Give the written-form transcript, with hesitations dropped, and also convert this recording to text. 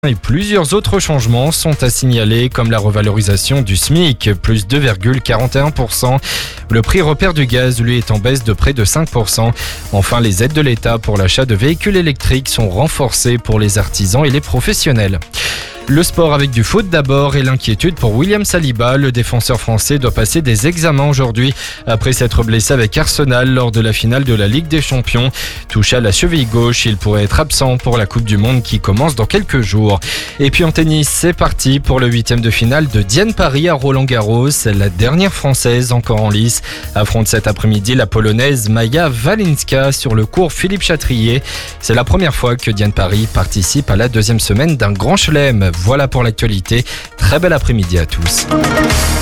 Et plusieurs autres changements sont à signaler, comme la revalorisation du SMIC, plus 2,41%. Le prix repère du gaz, lui, est en baisse de près de 5%. Enfin, les aides de l'État pour l'achat de véhicules électriques sont renforcées pour les artisans et les professionnels. Le sport avec du foot d'abord et l'inquiétude pour William Saliba. Le défenseur français doit passer des examens aujourd'hui après s'être blessé avec Arsenal lors de la finale de la Ligue des Champions. Touché à la cheville gauche, il pourrait être absent pour la Coupe du Monde qui commence dans quelques jours. Et puis en tennis, c'est parti pour le 8e de finale de Diane Paris à Roland-Garros. La dernière française encore en lice affronte cet après-midi la polonaise Maja Walinska sur le court Philippe Chatrier. C'est la première fois que Diane Paris participe à la deuxième semaine d'un grand chelem. Voilà pour l'actualité. Très bel après-midi à tous.